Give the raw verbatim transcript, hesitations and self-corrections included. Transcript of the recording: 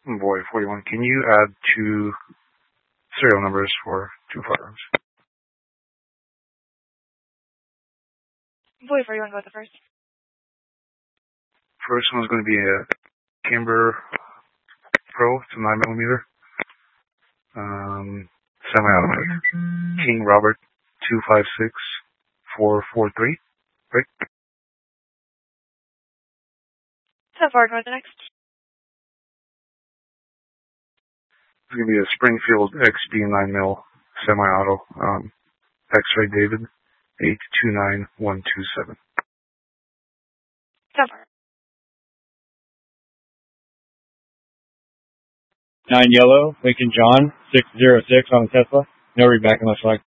Boy forty-one, can you add two serial numbers for two firearms? Boy forty-one, go with the first. First one's going to be a Camber Pro, it's a nine millimeter. Um, semi-automatic. King Robert two five six four four three, right? So far, go with the next. It's going to be a Springfield X B nine mil semi-auto, um, X-Ray David eight two nine one two seven. So far. Nine yellow, Lincoln John, six zero six on the Tesla. No read back unless like.